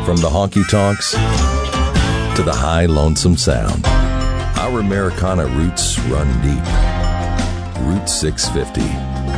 From the honky-tonks to the high lonesome sound, our Americana roots run deep. Route 650.